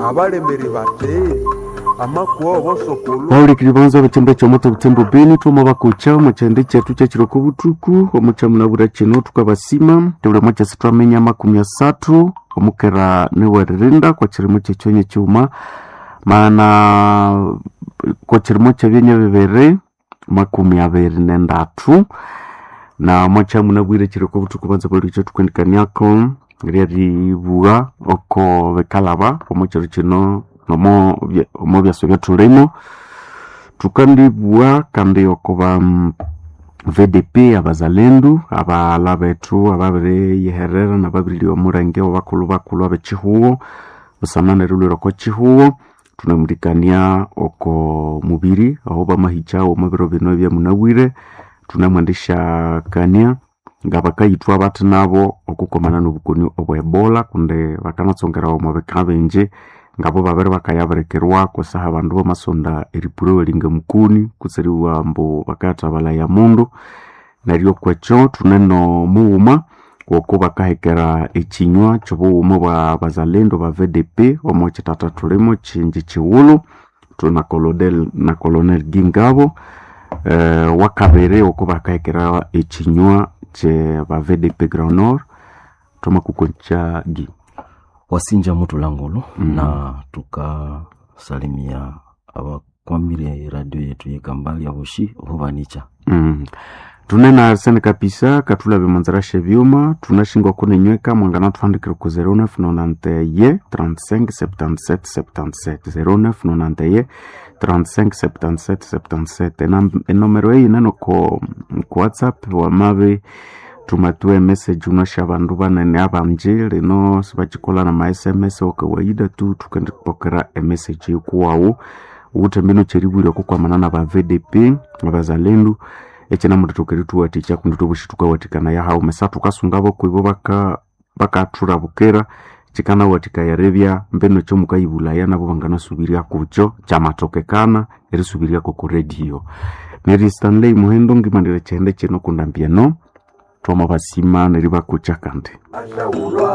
abalemeri bate amakuwa obosokolo Paulikiri banza bachembe chomoto butembo beni tumo bakucha muchende chetu chachiro kubutuku omuchamuna bura chino tukabasima tebura macha sitwamenya 30 omukera newererinda kwa chirimo chechonye chuma maana kwa chirimo chabyenye bibere 23 na muchamuna bwire chiro kubutuku banza bali cyo tukwendikanyako riri buga oko bekalaba omuchero chino nomo bya sobya tulemo tukandibwa kandi okoba VDP abazalendo abalabetu ababere yeherera nababiri omurenge obakulu abechihuo busanane rulero ko chihuo tunamurikania oko mubiri aho bamahicha omubiro bino bya munawire tunamwandisha kania ngabakayitwa bati nabo okukomana n'obukoni obwebola kunde bakanatsongera omubekabenje ngabo babere bakayaberekerwa kusaha abandu bamasonda eripuro linga mukuni kuseriwa mbo bakata balaya mundu naryo kwecho tuneno muuma woko bakahekera echinywa chobuumo bwa bazalendo ba VDP omoche tata tulemo chinji chiwulu tuna kolonel na colonel Gingabo wakabere woko bakahekera echinywa che ba VDP Grand Nord tumakukoncha gi wasinja mutu langolo na tukasalimia abakwamire radio yetu yekambali aboshi obanicha tunena sene kapisa katula bimanzarashe byuma tunashingwa kunenyweka mwangana tufandikira ku 0991 35 77 0991 35 77 77 enomero hii neno ko WhatsApp wa mabe tumatue message unashabandu banene abamje lino sibachikola na SMS okawaida tu tukandipokera message yukuwawo utembino cheribwire kwa manana ba VDP abazalendo echena mutu tukeritu aticha kunduto bushituka watikana ya hao mesatu kasungabo kwibo bakatura bukera chikana watika yarebya mbeno cyo mukayibulaya nabo bangana subiria kucho chamatokekana eri subiria ko radio Mary Stanley Muhendo ngimandire chende cheno kundambia no toma basima neriba kucha kante